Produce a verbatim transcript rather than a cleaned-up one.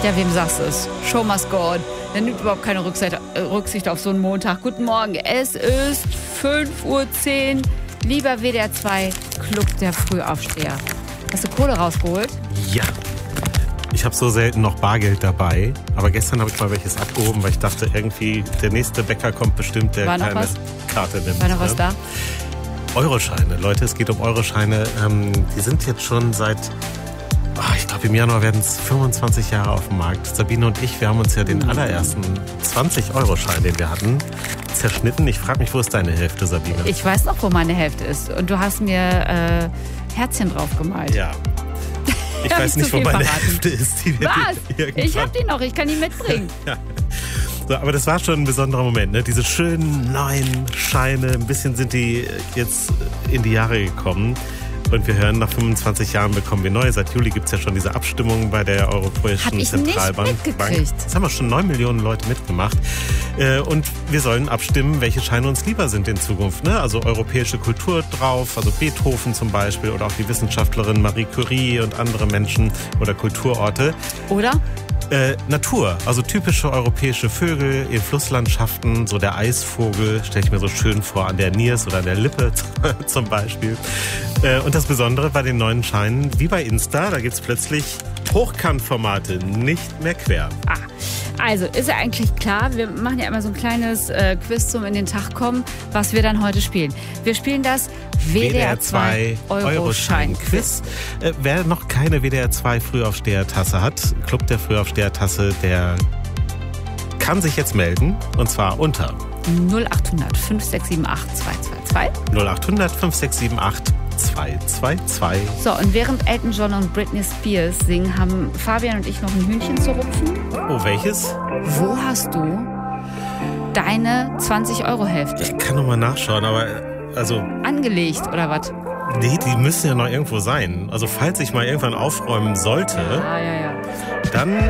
Ja, wem sagst du es? Show must go on. Der nimmt überhaupt keine Rücksicht, äh, Rücksicht auf so einen Montag. Guten Morgen, es ist fünf Uhr zehn. Lieber W D R zwei, Club der Frühaufsteher. Hast du Kohle rausgeholt? Ja. Ich habe so selten noch Bargeld dabei. Aber gestern habe ich mal welches abgehoben, weil ich dachte, irgendwie der nächste Bäcker kommt bestimmt, der War noch keine was? Karte nimmt. War noch was ne? da? Euroscheine, Leute, es geht um Euroscheine. Ähm, die sind jetzt schon seit, oh, ich glaube im Januar werden es fünfundzwanzig Jahre auf dem Markt. Sabine und ich, wir haben uns ja den allerersten zwanzig-Euro-Schein, den wir hatten, zerschnitten. Ich frage mich, wo ist deine Hälfte, Sabine? Ich weiß noch, wo meine Hälfte ist. Und du hast mir äh, Herzchen drauf gemalt. Ja. Ich Hab weiß ich nicht, zu wo viel meine verraten. Hälfte ist. Die wird Was? irgendwann- Ich hab die noch, ich kann die mitbringen. Ja. So, aber das war schon ein besonderer Moment, ne? Diese schönen neuen Scheine, ein bisschen sind die jetzt in die Jahre gekommen. Und wir hören, nach fünfundzwanzig Jahren bekommen wir neue. Seit Juli gibt es ja schon diese Abstimmung bei der Hab Europäischen ich nicht Zentralbank. mitgekriegt. Jetzt haben wir schon neun Millionen Leute mitgemacht. Äh, Und wir sollen abstimmen, welche Scheine uns lieber sind in Zukunft. Ne? Also europäische Kultur drauf, also Beethoven zum Beispiel oder auch die Wissenschaftlerin Marie Curie und andere Menschen oder Kulturorte. Oder? Äh, Natur, also typische europäische Vögel in Flusslandschaften, so der Eisvogel, stelle ich mir so schön vor an der Niers oder an der Lippe zum Beispiel. Äh, und das Besondere bei den neuen Scheinen, wie bei Insta, da gibt's plötzlich Hochkantformate, nicht mehr quer. Ah, also ist ja eigentlich klar, wir machen ja immer so ein kleines äh, Quiz zum in den Tag kommen, was wir dann heute spielen. Wir spielen das W D R zwei Euroschein-Quiz. Äh, wer noch keine W D R zwei Frühaufsteher-Tasse hat, Club der Frühaufsteher-Tasse, der kann sich jetzt melden. Und zwar unter null acht hundert fünf sechs sieben acht zwei zwei zwei. null acht hundert fünf sechs sieben acht zwei zwei zwei. So, und während Elton John und Britney Spears singen, haben Fabian und ich noch ein Hühnchen zu rupfen. Oh, welches? Wo hast du deine zwanzig-Euro-Hälfte? Ich kann noch mal nachschauen, aber also, Angelegt, oder was? nee, die müssen ja noch irgendwo sein. Also falls ich mal irgendwann aufräumen sollte, Ah, ja, ja. dann